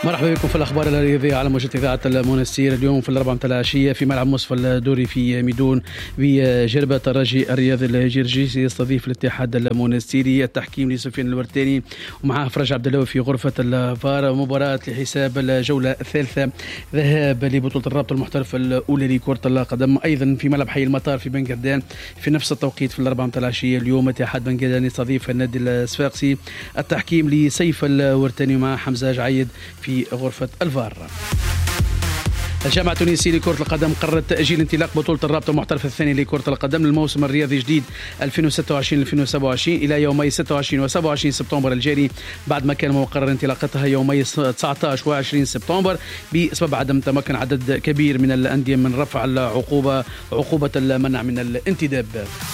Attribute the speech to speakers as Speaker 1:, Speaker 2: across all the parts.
Speaker 1: مرحبا بكم في الأخبار الرياضية على موجة إذاعة المنستير. اليوم في 4 العشية في ملعب مصفى الدوري في ميدون بجربة الترجي الرياضي الجرجيسي يستضيف الاتحاد المنستيري. التحكيم لسفيان الورتاني ومعه فرج عبد الله في غرفة الفار. مباراة لحساب الجولة الثالثة ذهاب لبطولة الرابط المحترف الأولى لكرة القدم، أيضا في ملعب حي المطار في بن قردان في نفس التوقيت في 4 العشية. اليوم اتحاد بن قردان يستضيف النادي الصفاقسي. التحكيم لسيف الورتاني مع حمزة جعيد في غرفة الفار. الجامعة التونسية لكرة القدم قررت تأجيل انطلاق بطولة الرابطة المحترف الثاني لكرة القدم للموسم الرياضي الجديد 2026-2027 إلى يومي 26 و27 سبتمبر الجاري، بعد ما كان مقرر انطلاقتها يومي 19 و20 سبتمبر بسبب عدم تمكن عدد كبير من الأندية من رفع عقوبة المنع من الانتداب.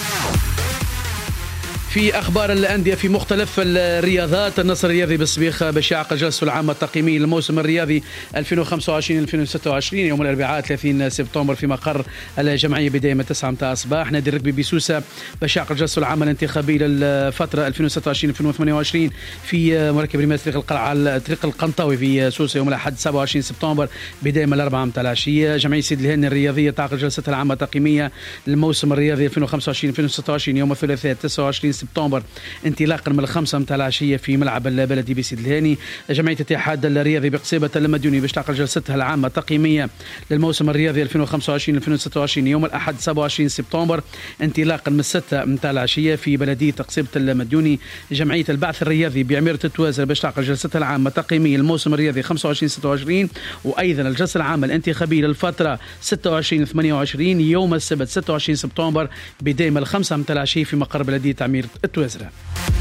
Speaker 1: في أخبار الأندية في مختلف الرياضات، النصر الرياضي بالصبيخ باش يعقد جلسته العامة التقييمية للموسم الرياضي 2025-2026 يوم الأربعاء 30 سبتمبر في مقر الجمعية بداية من 9 متاع الصباح. نادي الركبي بسوسة باش يعقد جلسته العامة الانتخابية للفترة 2026-2028 في مركب رماية طريق القلعة طريق القنطاوي في سوسة يوم الأحد 27 سبتمبر بداية من 4 متاع العشية. جمعية سيد الهاني الرياضية تعقد جلستها العامة التقييمية للموسم الرياضي 2025-2026 يوم الثلاثاء 29 سبتمبر انطلاقا من 5 متاع العشية في ملعب البلدي بسيد الهاني. جمعية الاتحاد الرياضي بقصيبة المديوني باش تعقد جلستها العامة التقييمية للموسم الرياضي 2025-2026 يوم الأحد 27 سبتمبر انطلاقا من 6 متاع العشية في بلدية قصيبة المديوني. جمعية البعث الرياضي بعميرة التوازر باش تعقد جلستها العامة التقييمية للموسم الرياضي 25-26 وأيضا الجلسة العامة الانتخابية للفترة 26-28 يوم السبت 26 سبتمبر بداية من 5 متاع العشية في مقر بلدية عميرة التوازرة.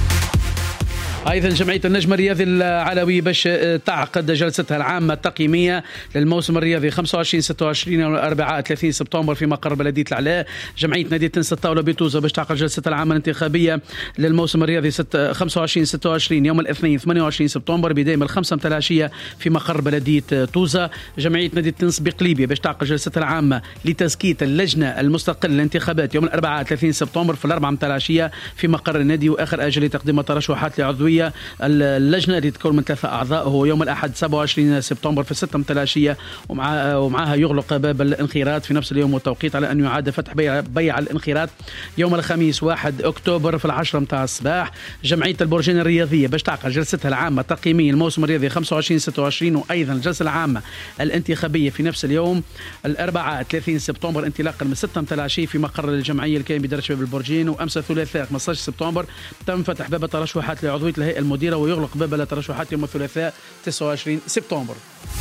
Speaker 1: أيضا جمعية النجم الرياضي العلوي باش تعقد جلستها العامة التقييمية للموسم الرياضي 25-26 الأربعاء 30 سبتمبر في مقر بلدية العلاء. جمعية نادي تنس الطاولة بطوزة باش تعقد جلستها العامة الانتخابية للموسم الرياضي 25-26 يوم الاثنين 28 سبتمبر بداية من 5 متاع العشية في مقر بلدية طوزة. جمعية نادي التنس بقليبية باش تعقد جلستها العامة لتزكية اللجنة المستقلة للانتخابات يوم الأربعاء 30 سبتمبر في 4 متاع العشية في مقر النادي. وآخر أجل لتقديم الترشحات لعضوية اللجنة اللي تكون من 3 أعضاء هو يوم الأحد 27 سبتمبر في 6 متاع العشية، ومعها يغلق باب الانخراط في نفس اليوم والتوقيت على أن يعاد فتح بيع الانخراط يوم الخميس 1 أكتوبر في 10 متاع الصباح. جمعية البرجين الرياضية باش تعقد جلستها العامة التقييمية الموسم الرياضي 25-26 وأيضا الجلسة العامة الانتخابية في نفس اليوم الأربعاء 30 سبتمبر انطلاقا من 6 متاع العشية في مقر الجمعية الكائن بدار شباب البرجين. وأمس الثلاثاء 15 سبتمبر تم فتح باب الترشحات لعضوية الهيئة المديرة ويغلق باب الترشحات يوم الثلاثاء 29 سبتمبر.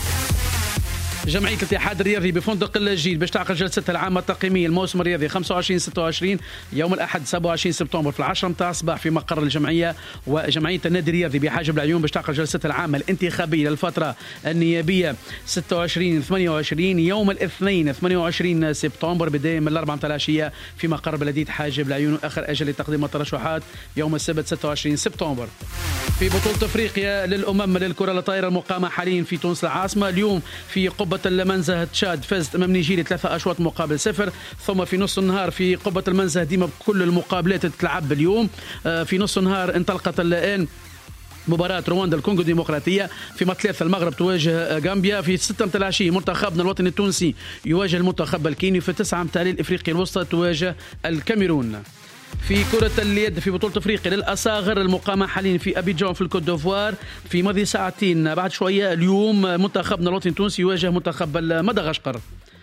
Speaker 1: جمعية الاتحاد الرياضي بفندق الجيل باش تعقد جلستها العامة التقييمية الموسم الرياضي 25-26 يوم الأحد 27 سبتمبر في 10 متاع الصباح في مقر الجمعية. وجمعية النادي الرياضي بحاجب العيون باش تعقد جلستها العامة الانتخابية للفترة النيابية 26-28 يوم الاثنين 28 سبتمبر بداية من 4 متاع العشية في مقر بلدية حاجب العيون. وآخر أجل لتقديم الترشحات يوم السبت 26 سبتمبر. في بطولة أفريقيا للأمم للكرة الطائرة المقامة حاليا في تونس العاصمة، اليوم في قبة المنزه تشاد فازت امام نيجيريا 3 أشواط مقابل 0. ثم في نص النهار في قبة المنزه ديما بكل المقابلات تتلعب اليوم في نص النهار انطلقت الآن مباراة رواندا الكونغو الديمقراطية. في مثلاث المغرب تواجه غامبيا. في 6 متاع العشية منتخبنا الوطني التونسي يواجه المنتخب الكيني. في 9 متاع الليل افريقيا الوسطى تواجه الكاميرون. في كرة اليد في بطولة افريقيا للأصاغر المقامة حاليا في أبيجان في الكوت ديفوار في ماضي ساعتين بعد شوية اليوم منتخبنا الوطني التونسي يواجه منتخب مدغشقر.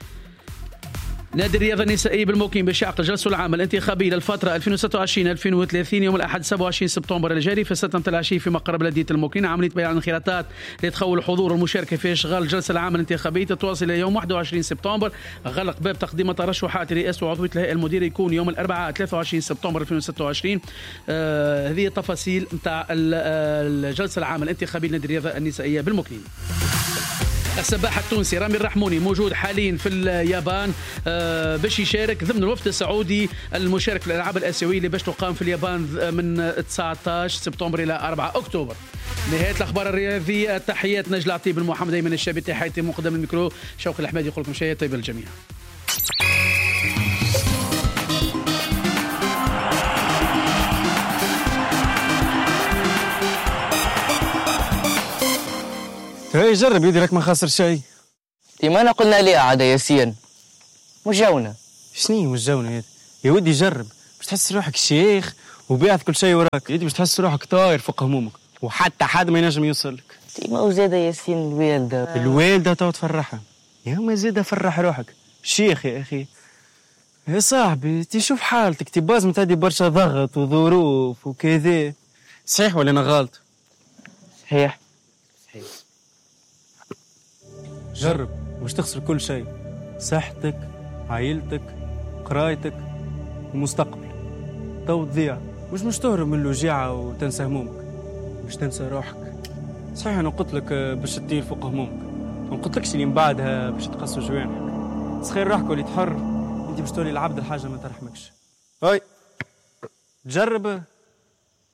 Speaker 1: نادي الرياضة النسائية بالموكين باش يعقد جلسته العامة الانتخابية للفترة 2026-2030 يوم الأحد 27 سبتمبر الجاري في 6 متاع العشية في مقر بلدية الموكين. عملية بيع الانخراطات لتخول الحضور والمشاركة في إشغال الجلسة العامة الانتخابية تتواصل إلى يوم 21 سبتمبر. غلق باب تقديم ترشحات رئاسة وعضوية الهيئة المديرة يكون يوم الأربعاء 23 سبتمبر 2026. هذه التفاصيل متاع الجلسة العامة الانتخابية لنادي الرياضة النسائية بالموكين. السباح التونسي رامي الرحموني موجود حاليا في اليابان باش يشارك ضمن الوفد السعودي المشارك في الألعاب الآسيوية اللي باش تقام في اليابان من 19 سبتمبر إلى 4 أكتوبر. نهاية الأخبار الرياضية. تحيات نجل عطيب المحمد أيمن الشابي، تحياتي مقدم الميكرو شوقي الأحمدي، يقول لكم شيء طيب للجميع.
Speaker 2: هاي جرب يدي راك ما خاسر شيء.
Speaker 3: ما أنا قلنا ليه عاد ياسين مش جونا.
Speaker 2: شني مش جونا يا ودي جرب باش تحس روحك شيخ وبيعث كل شيء وراك يدي باش تحس روحك طاير فوق همومك وحتى حد ما ينجم يوصل لك.
Speaker 3: ما هو زاد ياسين
Speaker 2: الوالدة تو تفرحها يا ما زاد فرح روحك شيخ يا أخي. يا صاحبي تشوف حالتك تبازم تدي برشا ضغط وظروف وكذا. صحيح ولا أنا غلط؟
Speaker 3: صحيح.
Speaker 2: جرب مش تخسر كل شيء، صحتك عائلتك قرايتك ومستقبل. تو تضيع مش تهرب من الوجيعة وتنسى همومك، مش تنسى روحك. صحيح أنا قلت لك باش تطير فوق همومك، ما قلتلكش اللي من بعدها باش تقصوا جوانحك. تخيل روحك ولي تحر انت باش تولي العبد الحاجة ما ترحمكش. هاي جرب